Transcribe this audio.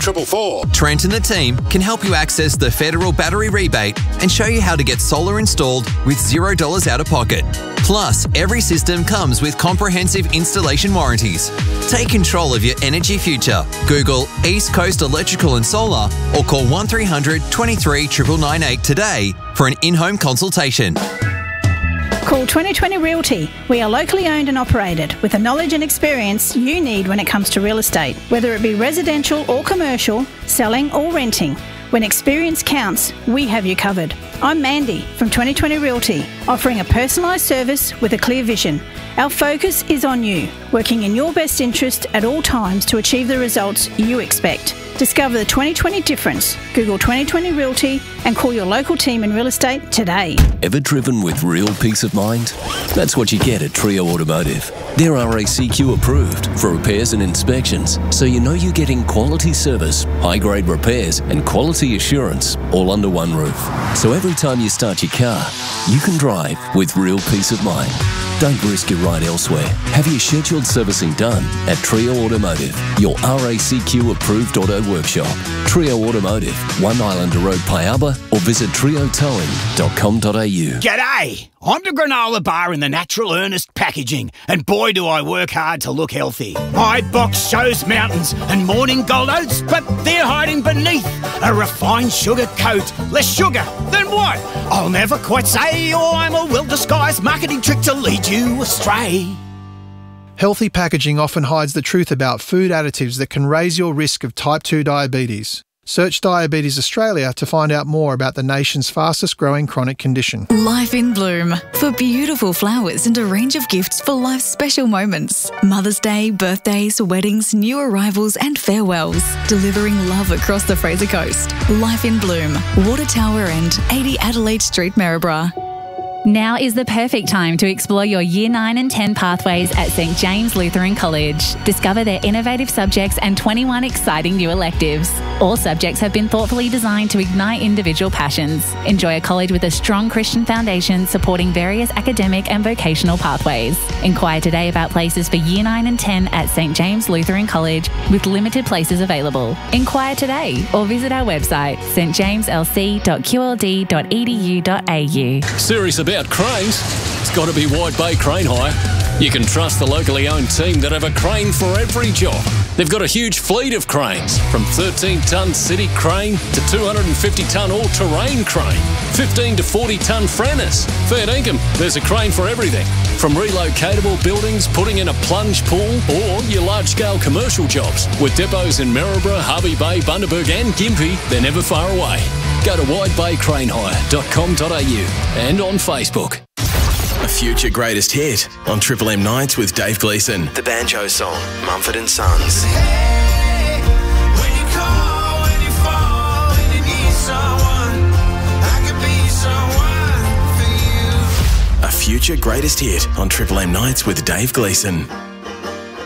444. Trent and the team can help you access the federal battery rebate and show you how to get solar installed with $0 out of pocket. Plus, every system comes with comprehensive installation warranties. Take control of your energy future. Google East Coast Electrical and Solar or call 1300 23 998 today for an in-home consultation. Call 2020 Realty. We are locally owned and operated with the knowledge and experience you need when it comes to real estate, whether it be residential or commercial, selling or renting. When experience counts, we have you covered. I'm Mandy from 2020 Realty, offering a personalised service with a clear vision. Our focus is on you, working in your best interest at all times to achieve the results you expect. Discover the 2020 difference. Google 2020 Realty and call your local team in real estate today. Ever driven with real peace of mind? That's what you get at Trio Automotive. They're RACQ approved for repairs and inspections, so you know you're getting quality service, high-grade repairs and quality assurance all under one roof. So every time you start your car, you can drive with real peace of mind. Don't risk your ride elsewhere. Have your scheduled servicing done at Trio Automotive, your RACQ approved auto workshop. Trio Automotive, 1 Islander Road, Piaba, or visit triotowing.com.au. G'day! I'm the granola bar in the Natural Earnest packaging, and boy do I work hard to look healthy. My box shows mountains and morning gold oats, but they're hiding beneath a refined sugar coat. Less sugar than what? I'll never quite say, or I'm a well-disguised marketing trick to lead you astray. Healthy packaging often hides the truth about food additives that can raise your risk of type 2 diabetes. Search Diabetes Australia to find out more about the nation's fastest growing chronic condition. Life in Bloom, for beautiful flowers and a range of gifts for life's special moments. Mother's Day, birthdays, weddings, new arrivals and farewells. Delivering love across the Fraser Coast. Life in Bloom, Water Tower End, 80 Adelaide Street, Maryborough. Now is the perfect time to explore your Year 9 and 10 pathways at St James Lutheran College. Discover their innovative subjects and 21 exciting new electives. All subjects have been thoughtfully designed to ignite individual passions. Enjoy a college with a strong Christian foundation supporting various academic and vocational pathways. Inquire today about places for Year 9 and 10 at St James Lutheran College with limited places available. Inquire today or visit our website stjameslc.qld.edu.au. Serious about cranes? It's got to be Wide Bay Crane Hire. You can trust the locally owned team that have a crane for every job. They've got a huge fleet of cranes, from 13-tonne city crane to 250-tonne all-terrain crane, 15 to 40-tonne Franners. Fair dinkum, there's a crane for everything. From relocatable buildings, putting in a plunge pool, or your large-scale commercial jobs. With depots in Maryborough, Harvey Bay, Bundaberg and Gympie, they're never far away. Go to widebaycranehire.com.au and on Facebook. A future greatest hit on Triple M Nights with Dave Gleeson. The banjo song, Mumford and Sons. A future greatest hit on Triple M Nights with Dave Gleeson.